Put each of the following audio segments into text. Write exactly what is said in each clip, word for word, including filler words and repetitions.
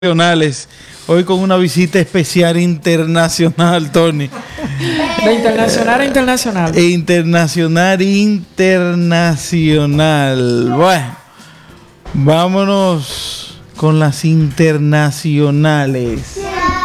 Nacionales, hoy con una visita especial internacional, Tony. De internacional a internacional. E internacional, internacional. Bueno, vámonos con las internacionales.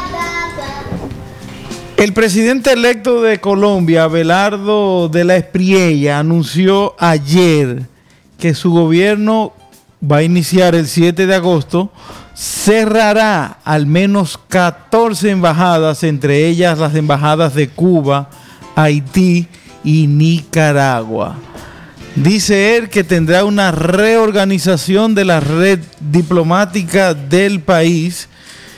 El presidente electo de Colombia, Abelardo de la Espriella, anunció ayer que su gobierno va a iniciar el siete de agosto, cerrará al menos catorce embajadas, entre ellas las embajadas de Cuba, Haití y Nicaragua. Dice él que tendrá una reorganización de la red diplomática del país.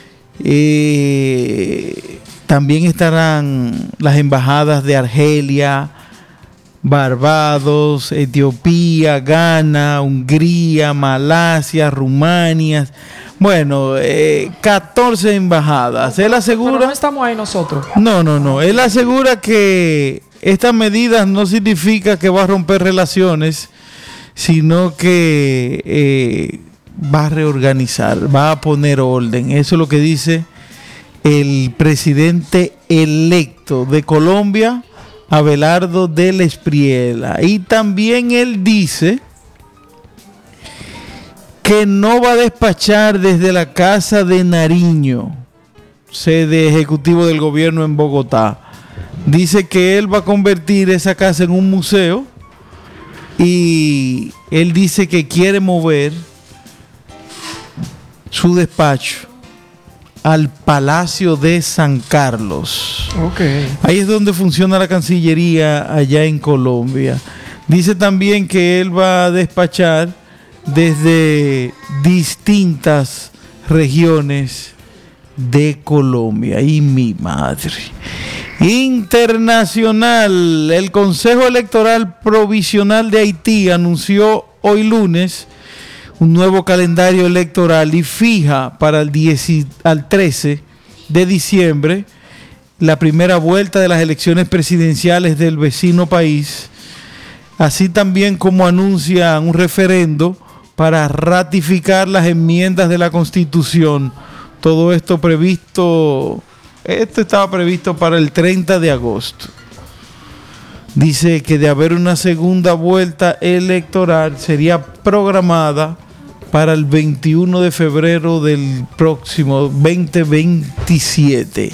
Eh, también estarán las embajadas de Argelia, Barbados, Etiopía, Ghana, Hungría, Malasia, Rumania. Bueno, eh, catorce embajadas. Él asegura... Pero no estamos ahí nosotros. No, no, no. Él asegura que estas medidas no significa que va a romper relaciones, sino que eh, va a reorganizar, va a poner orden. Eso es lo que dice el presidente electo de Colombia, Abelardo de la Espriella. Y también él dice que no va a despachar desde la Casa de Nariño, sede ejecutivo del gobierno en Bogotá. Dice que él va a convertir esa casa en un museo y él dice que quiere mover su despacho al Palacio de San Carlos. Okay. Ahí es donde funciona la Cancillería allá en Colombia. Dice también que él va a despachar desde distintas regiones de Colombia. Y mi madre. Internacional. El Consejo Electoral Provisional de Haití anunció hoy lunes un nuevo calendario electoral y fija para el diez al trece de diciembre la primera vuelta de las elecciones presidenciales del vecino país, así también como anuncia un referendo para ratificar las enmiendas de la Constitución. Todo esto previsto, esto estaba previsto para el treinta de agosto. Dice que de haber una segunda vuelta electoral sería programada para el veintiuno de febrero del próximo veinte veintisiete.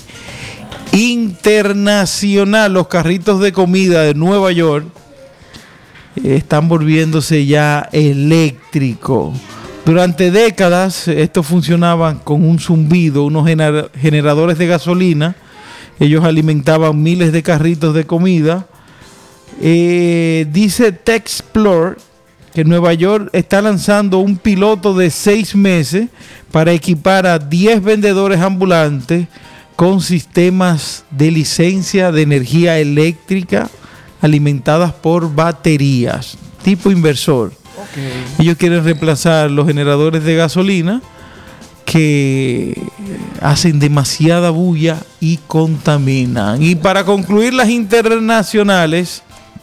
Internacional, los carritos de comida de Nueva York eh, están volviéndose ya eléctricos. Durante décadas estos funcionaban con un zumbido, unos gener- generadores de gasolina. Ellos alimentaban miles de carritos de comida. Eh, dice Techsplore que Nueva York está lanzando un piloto de seis meses para equipar a diez vendedores ambulantes con sistemas de licencia de energía eléctrica alimentadas por baterías, tipo inversor. Okay. Ellos quieren reemplazar los generadores de gasolina que hacen demasiada bulla y contaminan. Y para concluir las internacionales,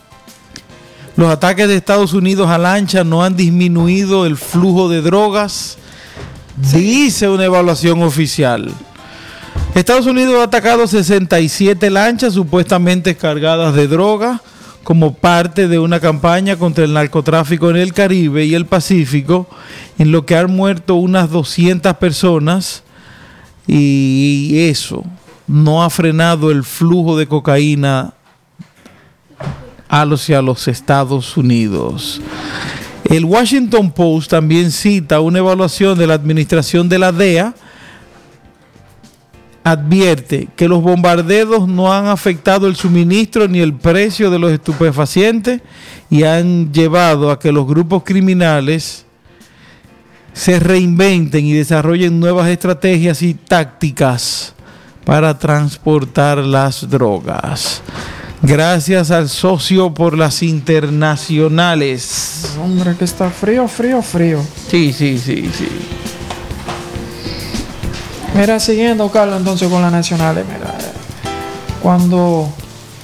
los ataques de Estados Unidos a lanchas no han disminuido el flujo de drogas, dice una evaluación oficial. Estados Unidos ha atacado sesenta y siete lanchas supuestamente cargadas de droga como parte de una campaña contra el narcotráfico en el Caribe y el Pacífico, en lo que han muerto unas doscientas personas, y eso no ha frenado el flujo de cocaína hacia los Estados Unidos. El Washington Post también cita una evaluación de la administración de la D E A. Advierte que los bombardeos no han afectado el suministro ni el precio de los estupefacientes y han llevado a que los grupos criminales se reinventen y desarrollen nuevas estrategias y tácticas para transportar las drogas. Gracias al socio por las internacionales. Hombre, que está frío, frío, frío. Sí, sí, sí, sí. Mira, siguiendo, Carlos, entonces con las nacionales, mira, cuando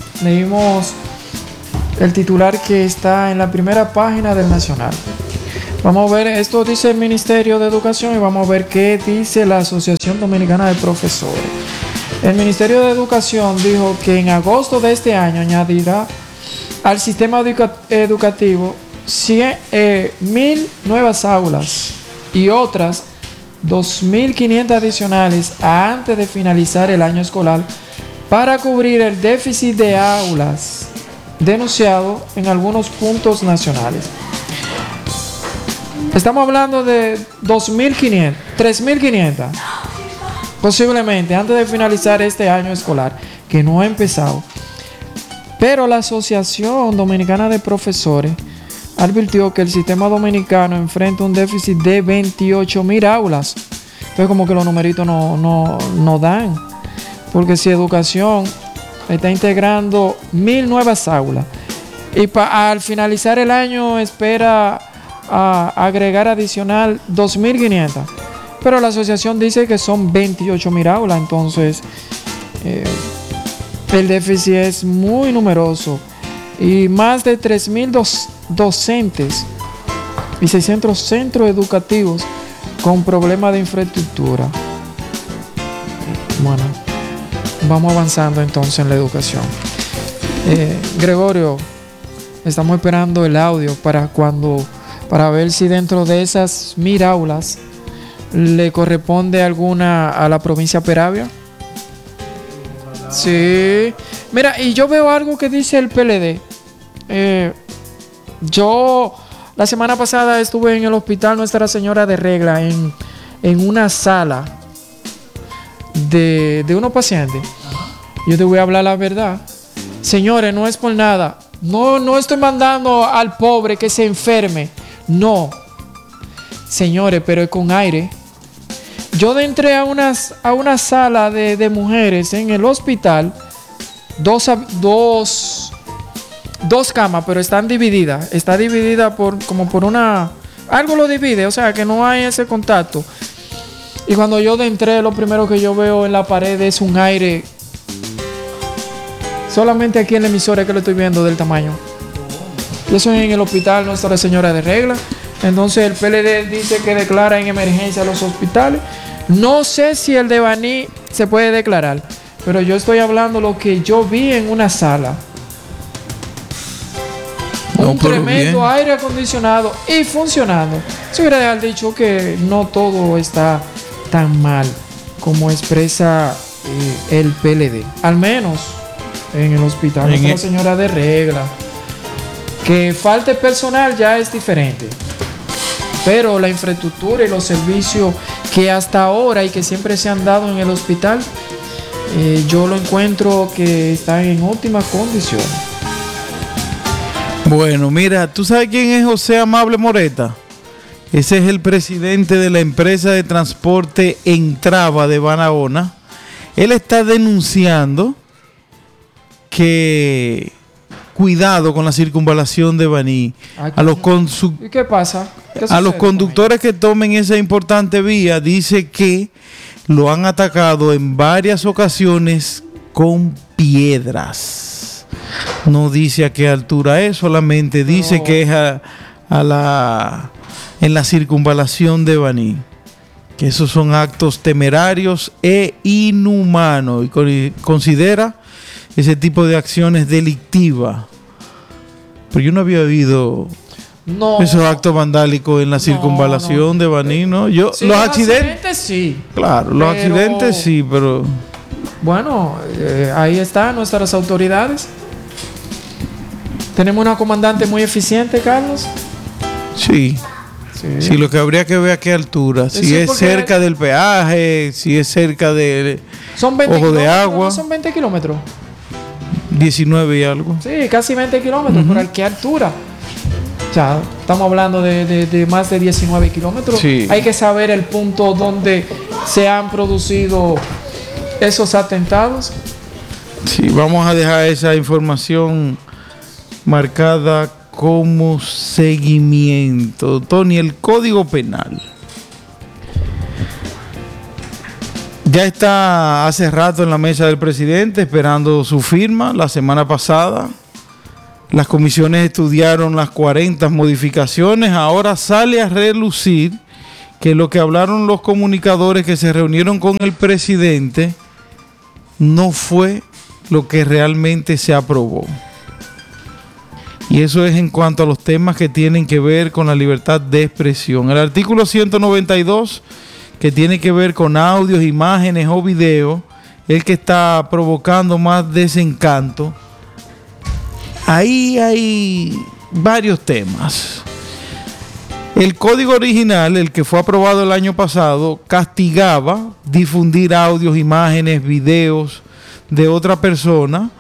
leímos el titular que está en la primera página del Nacional, Vamos a ver, esto dice el Ministerio de Educación y vamos a ver qué dice la Asociación Dominicana de Profesores. El Ministerio de Educación dijo que en agosto de este año añadirá al sistema educa- educativo cien, eh, mil nuevas aulas y otras dos mil quinientas adicionales antes de finalizar el año escolar para cubrir el déficit de aulas denunciado en algunos puntos nacionales. Estamos hablando de dos mil quinientas, tres mil quinientas, posiblemente antes de finalizar este año escolar, que no ha empezado. Pero la Asociación Dominicana de Profesores advirtió que el sistema dominicano enfrenta un déficit de veintiocho mil aulas. Entonces como que los numeritos no, no, no dan. Porque si educación está integrando mil nuevas aulas y pa, al finalizar el año espera a agregar adicional dos mil quinientas, pero la asociación dice que son veintiocho mil aulas, entonces eh, el déficit es muy numeroso y más de tres mil dos, docentes y seiscientos centros educativos con problemas de infraestructura. Bueno, vamos avanzando entonces en la educación. eh, Gregorio, estamos esperando el audio para cuando para ver si dentro de esas mil aulas le corresponde alguna a la provincia Peravia. Sí. Mira, y yo veo algo que dice el P L D. Eh, yo la semana pasada estuve en el hospital Nuestra Señora de Regla en, en una sala de, de unos pacientes. Yo te voy a hablar la verdad. Señores, no es por nada. No, no estoy mandando al pobre que se enferme. No, señores, pero es con aire. Yo entré a, unas, a una sala de, de mujeres en el hospital, dos, dos, dos camas, pero están divididas. Está dividida por como por una... Algo lo divide, o sea que no hay ese contacto. Y cuando yo entré, lo primero que yo veo en la pared es un aire. Solamente aquí en la emisora que lo estoy viendo del tamaño. Yo soy en el hospital Nuestra Señora de Regla. Entonces el P L D dice que declara en emergencia los hospitales. No sé si el de Baní se puede declarar, pero yo estoy hablando lo que yo vi en una sala. No, un tremendo bien. Aire acondicionado y funcionando. Se hubiera dicho que no todo está tan mal como expresa eh, el P L D. Al menos en el hospital Nuestra el... Señora de Regla. Que falte personal ya es diferente, pero la infraestructura y los servicios que hasta ahora y que siempre se han dado en el hospital, eh, yo lo encuentro que están en óptimas condiciones. Bueno, mira, ¿tú sabes quién es José Amable Moreta? Ese es el presidente de la empresa de transporte Entrava de Barahona. Él está denunciando que... Cuidado con la circunvalación de Baní. A los consu- ¿Y qué pasa? ¿Qué a los conductores que tomen esa importante vía, dice que lo han atacado en varias ocasiones con piedras. No dice a qué altura es, solamente dice no. que es a, a la en la circunvalación de Baní. Que esos son actos temerarios e inhumanos y con, considera ese tipo de acciones delictivas. Pero yo no había oído no, esos actos vandálicos en la circunvalación no, no. de Baní, ¿no? Yo, sí, los, los accidentes, accidentes sí. Claro, los pero, accidentes sí, pero... Bueno, eh, ahí están nuestras autoridades. Tenemos una comandante muy eficiente, Carlos. Sí. Sí. Sí, lo que habría que ver a qué altura. Si sí, es cerca del peaje, si es cerca de son veinte Ojo de Agua. ¿No son veinte kilómetros? diecinueve y algo. Sí, casi veinte kilómetros. Uh-huh. ¿Por a qué altura? O sea, estamos hablando de, de, de más de diecinueve kilómetros. Sí. Hay que saber el punto donde se han producido esos atentados. Sí, vamos a dejar esa información marcada como seguimiento. Tony, el Código Penal ya está hace rato en la mesa del presidente esperando su firma. La semana pasada Las comisiones estudiaron las cuarenta modificaciones. Ahora sale a relucir que lo que hablaron los comunicadores que se reunieron con el presidente no fue lo que realmente se aprobó. Y eso es en cuanto a los temas que tienen que ver con la libertad de expresión. El artículo ciento noventa y dos, que tiene que ver con audios, imágenes o videos, el que está provocando más desencanto. Ahí hay varios temas. El código original, el que fue aprobado el año pasado, castigaba difundir audios, imágenes, videos de otra persona.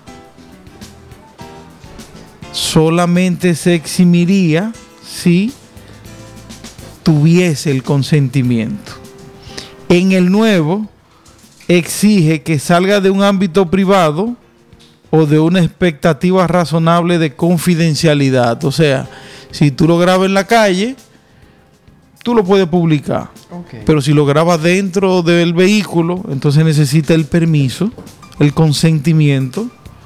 Solamente se eximiría si tuviese el consentimiento. En el nuevo, exige que salga de un ámbito privado o de una expectativa razonable de confidencialidad. O sea, si tú lo grabas en la calle, tú lo puedes publicar. Okay. Pero si lo grabas dentro del vehículo, entonces necesita el permiso, el consentimiento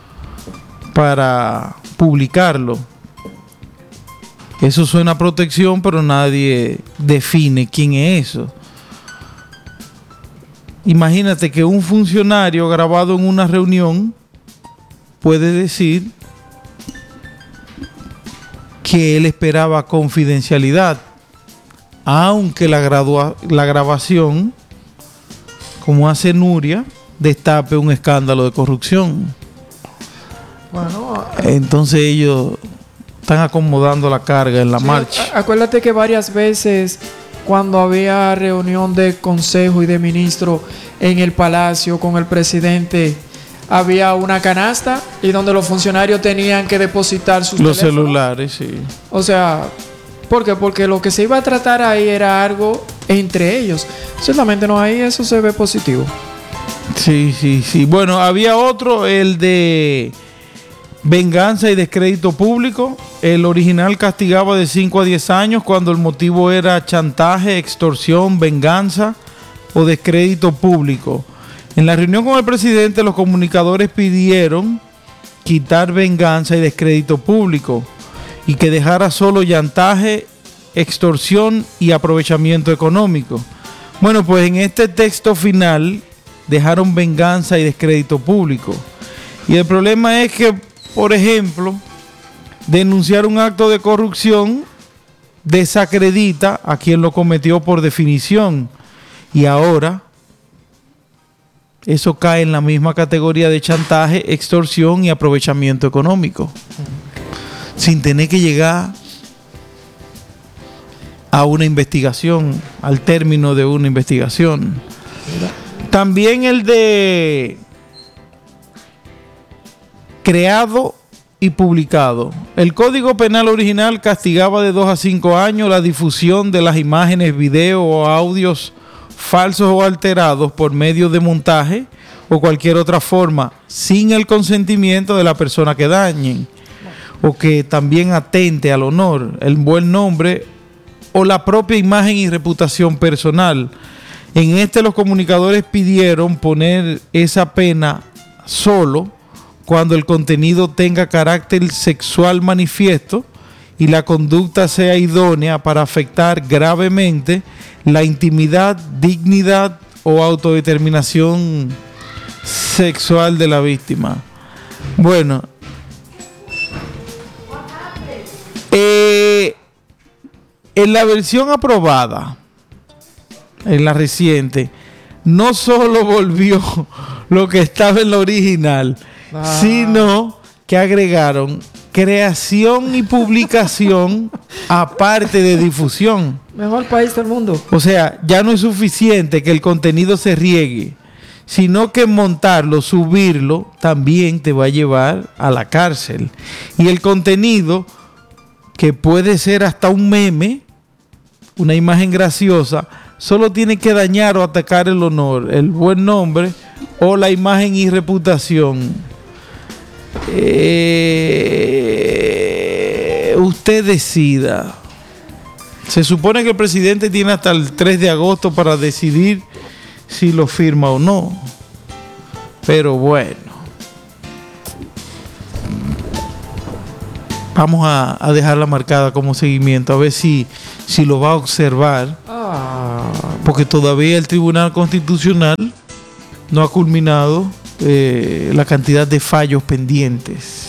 para publicarlo. Eso suena a protección, pero nadie define quién es eso. Imagínate que un funcionario grabado en una reunión puede decir que él esperaba confidencialidad, aunque la, gradua- la grabación, como hace Nuria, destape un escándalo de corrupción. Bueno, entonces ellos están acomodando la carga en la sí, marcha. Acuérdate que varias veces cuando había reunión de consejo y de ministro en el palacio con el presidente, había una canasta y donde los funcionarios tenían que depositar sus los teléfonos. celulares, sí. O sea, ¿por qué? Porque lo que se iba a tratar ahí era algo entre ellos. Ciertamente no, ahí eso se ve positivo. Sí, sí, sí. Bueno, había otro, el de venganza y descrédito público. El original castigaba de cinco a diez años cuando el motivo era chantaje, extorsión, venganza o descrédito público. En la reunión con el presidente, los comunicadores pidieron quitar venganza y descrédito público y que dejara solo chantaje, extorsión y aprovechamiento económico. Bueno, pues en este texto final dejaron venganza y descrédito público. Y el problema es que, por ejemplo, denunciar un acto de corrupción desacredita a quien lo cometió por definición. Y ahora eso cae en la misma categoría de chantaje, extorsión y aprovechamiento económico, sin tener que llegar a una investigación, al término de una investigación. También el de creado y publicado. El Código Penal original castigaba de dos a cinco años la difusión de las imágenes, videos o audios falsos o alterados por medio de montaje o cualquier otra forma sin el consentimiento de la persona que dañen o que también atente al honor, el buen nombre o la propia imagen y reputación personal. En este los comunicadores pidieron poner esa pena solo cuando el contenido tenga carácter sexual manifiesto y la conducta sea idónea para afectar gravemente la intimidad, dignidad o autodeterminación sexual de la víctima. Bueno, eh, en la versión aprobada, en la reciente, no solo volvió lo que estaba en la original, ah. sino que agregaron creación y publicación aparte de difusión. Mejor país del mundo. O sea, ya no es suficiente que el contenido se riegue, sino que montarlo, subirlo, también te va a llevar a la cárcel. Y el contenido, que puede ser hasta un meme, una imagen graciosa, solo tiene que dañar o atacar el honor, el buen nombre o la imagen y reputación. Eh, usted decida. Se supone que el presidente tiene hasta el tres de agosto para decidir si lo firma o no. Pero bueno, Vamos a, a dejarla marcada como seguimiento, a ver si, si lo va a observar, Ah, porque todavía el Tribunal Constitucional no ha culminado eh, la cantidad de fallos pendientes.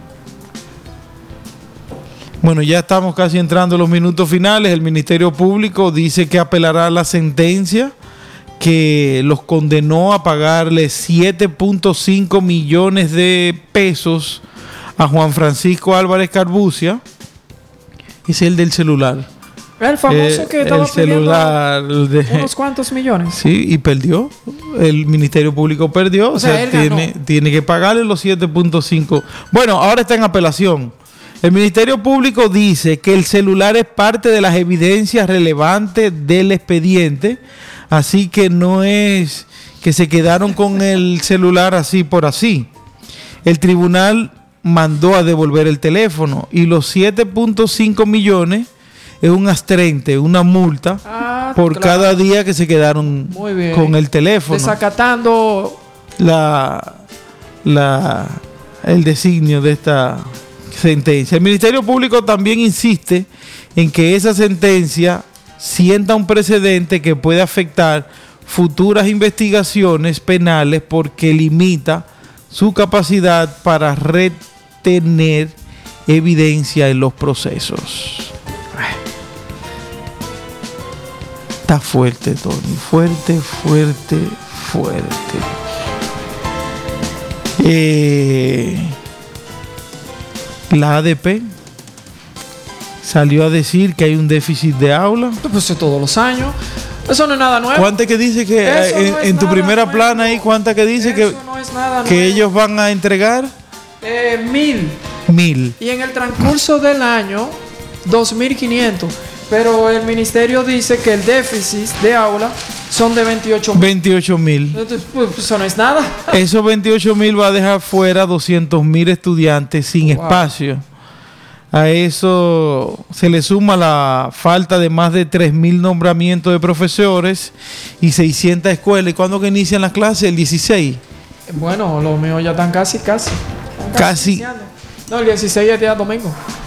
Bueno, ya estamos casi entrando en los minutos finales. El Ministerio Público dice que apelará a la sentencia que los condenó a pagarle siete punto cinco millones de pesos a Juan Francisco Álvarez Carbucia. Es el del celular. el famoso Eh, que estaba el celular de, unos cuantos millones. sí, y perdió. El Ministerio Público perdió. O, O sea, sea, él tiene, ganó. tiene que pagarle los siete punto cinco. Bueno, ahora está en apelación. El Ministerio Público dice que el celular es parte de las evidencias relevantes del expediente, así que no es que se quedaron con el celular así por así. El tribunal mandó a devolver el teléfono y los siete punto cinco millones es un astrente, una multa Ah, por claro. cada día que se quedaron Muy bien. con el teléfono. Desacatando. La, la, el designio de esta sentencia. El Ministerio Público también insiste en que esa sentencia sienta un precedente que puede afectar futuras investigaciones penales porque limita su capacidad para retener evidencia en los procesos. Está fuerte, Tony. Fuerte, fuerte, fuerte. Eh, la A D P salió a decir que hay un déficit de aula. Pues eso todos los años. Eso no es nada nuevo. ¿Cuántas que dice que Eso eh, en, no es en tu nada primera nuevo. plana ahí, cuántas que dice que, Eso no es nada que nuevo. ellos van a entregar? Eh, mil. Mil. Y en el transcurso del año, dos mil quinientos. Pero el ministerio dice que el déficit de aula son de veintiocho mil. veintiocho mil. Entonces, pues, eso no es nada. Esos veintiocho mil va a dejar fuera doscientos mil estudiantes sin Wow. espacio. A eso se le suma la falta de más de tres mil nombramientos de profesores y seiscientas escuelas. ¿Y cuándo que inician las clases? El dieciséis. Bueno, los míos ya están casi, casi. Están Casi. iniciando. No, el dieciséis es día domingo.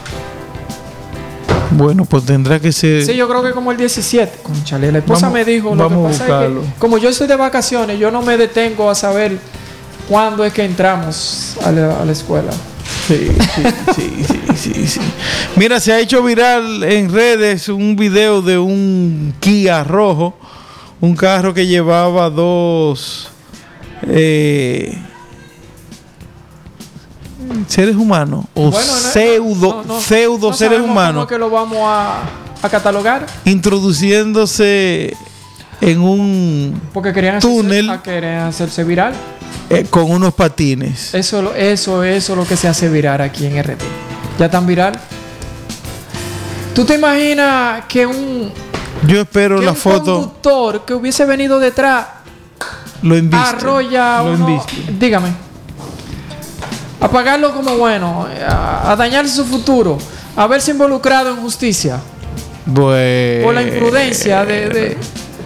Bueno, pues tendrá que ser... Sí, yo creo que como el diecisiete. Conchale, la esposa Vamos- me dijo, lo que vamos a pasa es buscarlo. que como yo estoy de vacaciones, yo no me detengo a saber cuándo es que entramos a la, a la escuela. Sí, sí, sí, sí, sí, sí. Mira, se ha hecho viral en redes un video de un Kia rojo, un carro que llevaba dos eh, seres humanos o Bueno, no- pseudo, no- no- pseudo no seres sabemos humanos ¿Cómo es que lo vamos a, a catalogar? introduciéndose en un Porque querían túnel. hacerse, querían hacerse viral. eh, con unos patines. Eso, lo- eso, eso es lo que se hace viral aquí en R T. ¿Ya tan viral? ¿Tú te imaginas que un, Yo espero que la un foto. conductor que hubiese venido detrás Lo inviste. arrolla Lo uno, inviste. dígame, a pagarlo como bueno, a, a dañar su futuro, a verse involucrado en justicia Bueno. por la imprudencia de, de-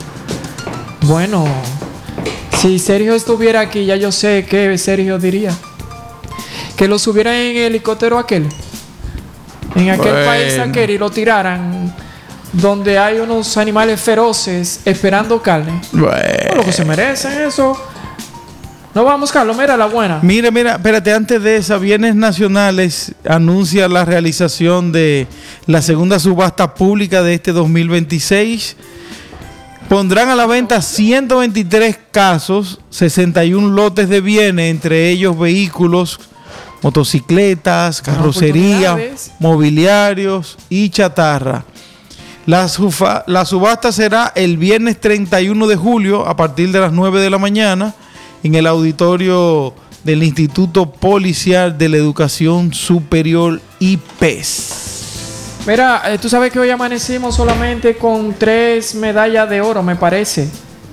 bueno, si Sergio estuviera aquí, ya yo sé qué Sergio diría. Que lo subiera en el helicóptero aquel, en aquel Bueno. país aquel, y lo tiraran donde hay unos animales feroces esperando carne. Bueno. Por lo que se merecen eso. No vamos, Carlos, mira la buena. Mira, mira, espérate, antes de esa, Bienes Nacionales anuncia la realización de la segunda subasta pública de este dos mil veintiséis. Pondrán a la venta ciento veintitrés casos, sesenta y uno lotes de bienes, entre ellos vehículos, motocicletas, carrocería, oportunidades. mobiliarios y chatarra. La, sufa- la subasta será el viernes treinta y uno de julio a partir de las nueve de la mañana en el auditorio del Instituto Policial de la Educación Superior I P E S. Mira, eh, tú sabes que hoy amanecimos solamente con tres medallas de oro, me parece.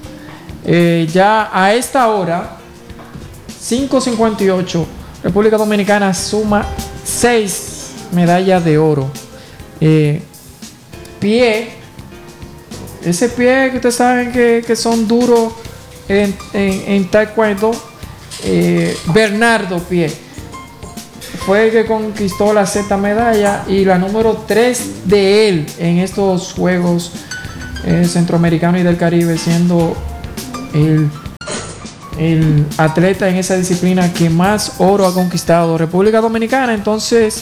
Eh, ya a esta hora, cinco cincuenta y ocho, República Dominicana suma seis medallas de oro. Eh, pie, ese pie que ustedes saben que, que son duros en, en, en taekwondo, eh, Bernardo Pie. fue el que conquistó la sexta medalla y la número tres de él en estos Juegos eh, Centroamericanos y del Caribe, siendo el, el atleta en esa disciplina que más oro ha conquistado. República Dominicana entonces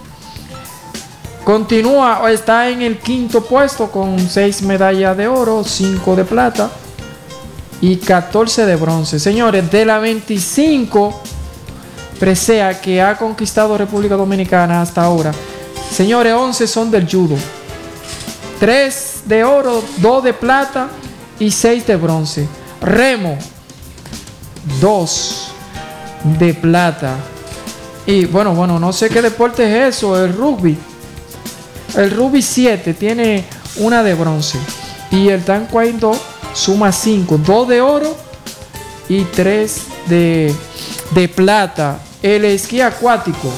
continúa, está en el quinto puesto con seis medallas de oro, cinco de plata y catorce de bronce. Señores, de la veinticinco presea que ha conquistado República Dominicana hasta ahora, señores, once son del judo, tres de oro, dos de plata y seis de bronce. Remo, dos de plata. Y bueno, bueno, no sé qué deporte es eso, el rugby. El rugby siete tiene una de bronce. Y el taekwondo suma cinco, dos de oro y tres de, de plata. El esquí acuático,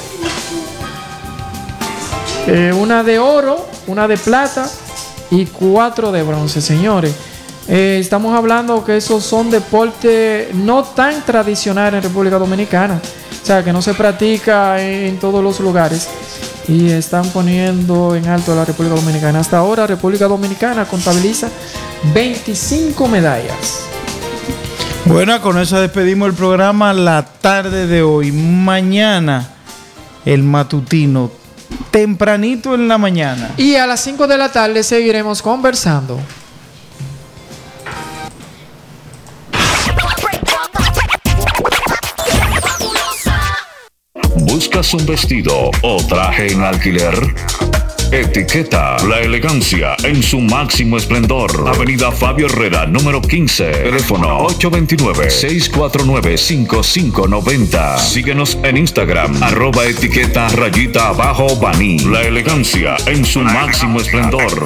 eh, una de oro, una de plata y cuatro de bronce. Señores, eh, estamos hablando que esos son deportes no tan tradicionales en República Dominicana, o sea, que no se practica en, en todos los lugares, y están poniendo en alto a la República Dominicana. Hasta ahora República Dominicana contabiliza veinticinco medallas. Bueno, con eso despedimos el programa la tarde de hoy. Mañana el matutino, tempranito en la mañana. Y a las cinco de la tarde seguiremos conversando. ¿Buscas un vestido o traje en alquiler? Etiqueta la elegancia en su máximo esplendor. Avenida Fabio Herrera, número quince. Teléfono ocho dos nueve, seis cuatro nueve, cinco cinco nueve cero. Síguenos en Instagram, arroba etiqueta rayita abajo Baní. La elegancia en su máximo esplendor.